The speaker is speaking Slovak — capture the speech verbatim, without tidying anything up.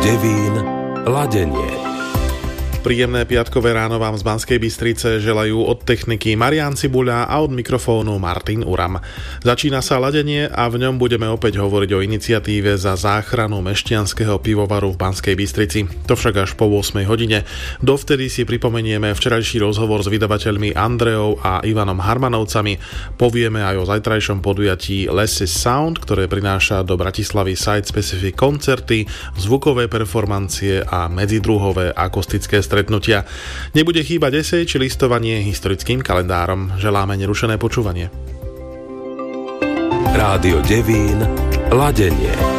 Devín, ladenie. Príjemné piatkové ráno vám z Banskej Bystrice želajú od techniky Marián Cibuľa a od mikrofónu Martin Uram. Začína sa ladenie a v ňom budeme opäť hovoriť o iniciatíve za záchranu Mešťanského pivovaru v Banskej Bystrici. To však až po ôsmej hodine. Dovtedy si pripomenieme včerajší rozhovor s vydavateľmi Andreou a Ivanom Harmanovcami. Povieme aj o zajtrajšom podujatí Less is Sound, ktoré prináša do Bratislavy site-specific koncerty, zvukové performancie a medzidruhové akustické stretnutia. Nebude chýbať esej či listovanie historickým kalendárom. Želáme nerušené počúvanie. Rádio Devín, ladenie.